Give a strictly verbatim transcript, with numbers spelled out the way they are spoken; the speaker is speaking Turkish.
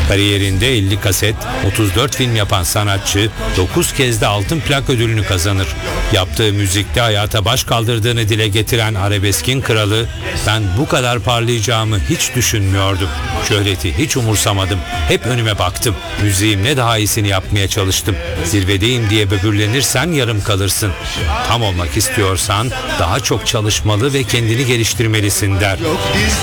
Kariyerinde elli kaset, otuz dört film yapan sanatçı dokuz kez de altın plak ödülünü kazanır. Yaptığı müzikte hayata baş kaldırdığını dile getiren arabeskin kralı, "Ben bu kadar parlayacağımı hiç düşünmüyordum. Şöhreti hiç umursamadım. Hep önüme baktım. Müziğimle daha iyisini yapmaya çalıştım. Zirvedeyim diye böbürlenirsen yarım kalırsın. Tam olmak istiyorsan daha çok çalışmalı ve kendini geliştirmelisin" der.